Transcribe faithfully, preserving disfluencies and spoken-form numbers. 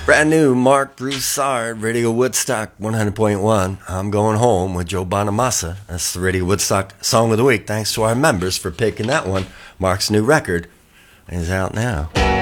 Brand new Mark Broussard, Radio Woodstock one hundred point one. I'm Going Home with Joe Bonamassa. That's the Radio Woodstock Song of the Week. Thanks to our members for picking that one. Mark's new record is out now.